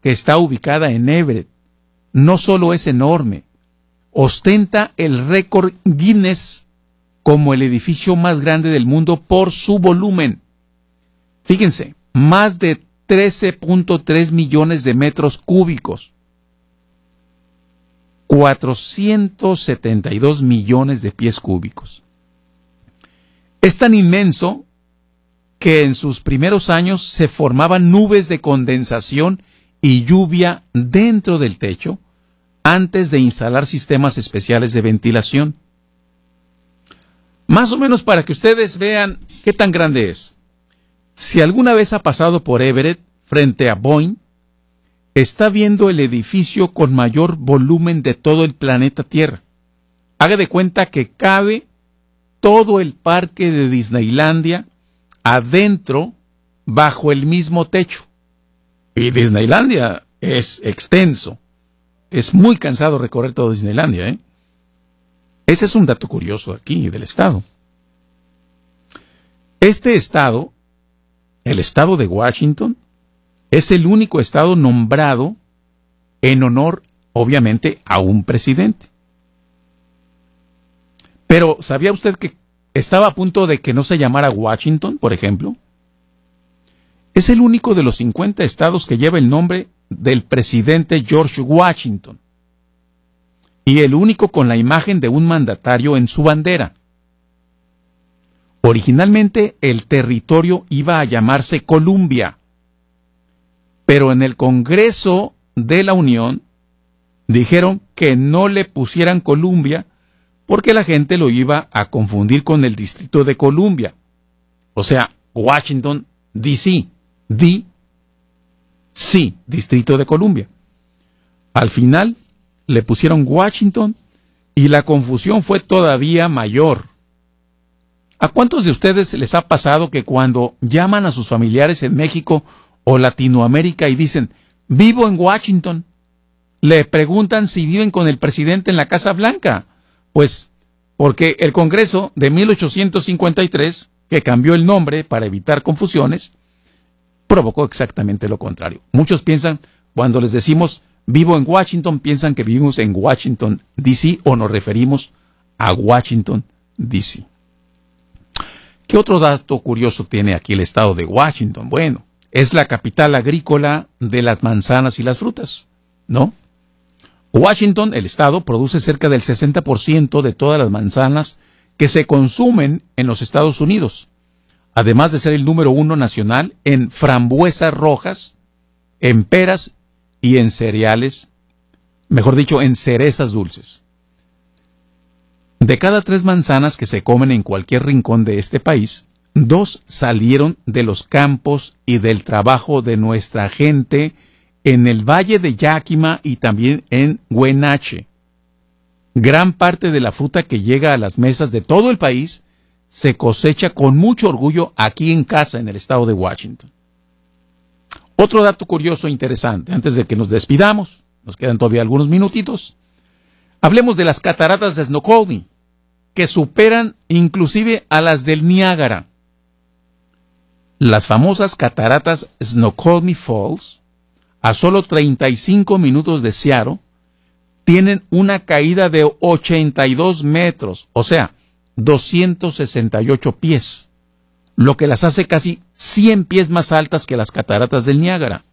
que está ubicada en Everett. No solo es enorme, ostenta el récord Guinness como el edificio más grande del mundo por su volumen. Fíjense, más de 13.3 millones de metros cúbicos, 472 millones de pies cúbicos. Es tan inmenso que en sus primeros años se formaban nubes de condensación y lluvia dentro del techo antes de instalar sistemas especiales de ventilación. Más o menos para que ustedes vean qué tan grande es. Si alguna vez ha pasado por Everett, frente a Boeing, está viendo el edificio con mayor volumen de todo el planeta Tierra. Haga de cuenta que cabe todo el parque de Disneylandia adentro, bajo el mismo techo. Y Disneylandia es extenso. Es muy cansado recorrer todo Disneylandia, ¿eh? Ese es un dato curioso aquí del estado. Este estado, el estado de Washington, es el único estado nombrado en honor, obviamente, a un presidente. Pero, ¿sabía usted que estaba a punto de que no se llamara Washington, por ejemplo? Es el único de los 50 estados que lleva el nombre del presidente George Washington. Y el único con la imagen de un mandatario en su bandera. Originalmente el territorio iba a llamarse Columbia, pero en el Congreso de la Unión dijeron que no le pusieran Columbia porque la gente lo iba a confundir con el Distrito de Columbia. O sea, Washington, D.C., Distrito de Columbia. Al final le pusieron Washington y la confusión fue todavía mayor. ¿A cuántos de ustedes les ha pasado que cuando llaman a sus familiares en México o Latinoamérica y dicen, vivo en Washington, le preguntan si viven con el presidente en la Casa Blanca? Pues porque el Congreso de 1853, que cambió el nombre para evitar confusiones, provocó exactamente lo contrario. Muchos piensan, cuando les decimos vivo en Washington, piensan que vivimos en Washington, D.C. o nos referimos a Washington, D.C. ¿Qué otro dato curioso tiene aquí el estado de Washington? Bueno, es la capital agrícola de las manzanas y las frutas, ¿no? Washington, el estado, produce cerca del 60% de todas las manzanas que se consumen en los Estados Unidos, además de ser el número 1 nacional en frambuesas rojas, en peras y en cereales, mejor dicho, en cerezas dulces. De cada 3 manzanas que se comen en cualquier rincón de este país, 2 salieron de los campos y del trabajo de nuestra gente en el Valle de Yakima y también en Wenatchee. Gran parte de la fruta que llega a las mesas de todo el país se cosecha con mucho orgullo aquí en casa, en el estado de Washington. Otro dato curioso e interesante, antes de que nos despidamos, nos quedan todavía algunos minutitos, hablemos de las cataratas de Snoqualmie, que superan inclusive a las del Niágara. Las famosas cataratas Snoqualmie Falls, a solo 35 minutos de Seattle, tienen una caída de 82 metros, o sea, 268 pies, lo que las hace casi 100 pies más altas que las cataratas del Niágara.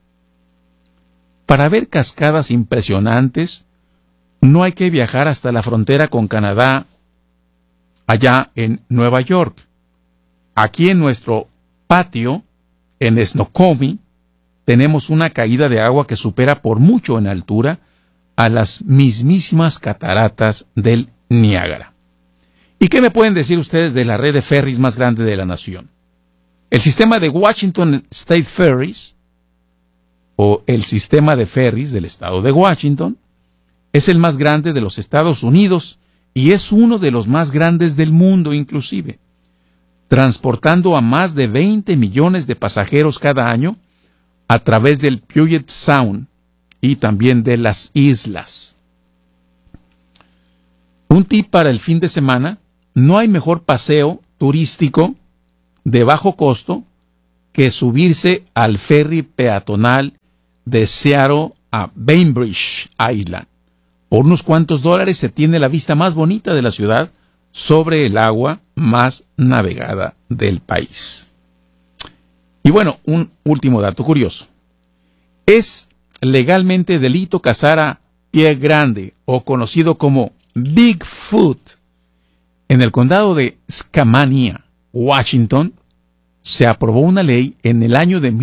Para ver cascadas impresionantes, no hay que viajar hasta la frontera con Canadá, allá en Nueva York. Aquí en nuestro patio, en Snoqualmie, tenemos una caída de agua que supera por mucho en altura a las mismísimas cataratas del Niágara. ¿Y qué me pueden decir ustedes de la red de ferries más grande de la nación? El sistema de Washington State Ferries, o el sistema de ferries del estado de Washington, es el más grande de los Estados Unidos y es uno de los más grandes del mundo inclusive, transportando a más de 20 millones de pasajeros cada año a través del Puget Sound y también de las islas. Un tip para el fin de semana: no hay mejor paseo turístico de bajo costo que subirse al ferry peatonal de Seattle a Bainbridge Island. Por unos cuantos dólares se tiene la vista más bonita de la ciudad sobre el agua más navegada del país. Y bueno, un último dato curioso. Es legalmente delito cazar a pie grande, o conocido como Bigfoot. En el condado de Skamania, Washington, se aprobó una ley en el año de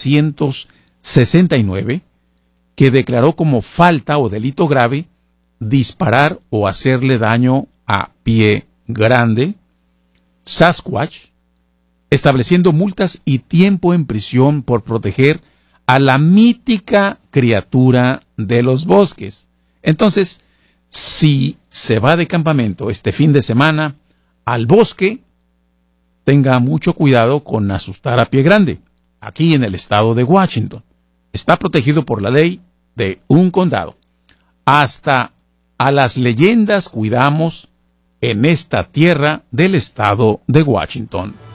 1969 que declaró como falta o delito grave disparar o hacerle daño a pie grande, Sasquatch, estableciendo multas y tiempo en prisión por proteger a la mítica criatura de los bosques. Entonces, si se va de campamento este fin de semana al bosque, tenga mucho cuidado con asustar a pie grande. Aquí en el estado de Washington está protegido por la ley de un condado. Hasta a las leyendas cuidamos en esta tierra del estado de Washington.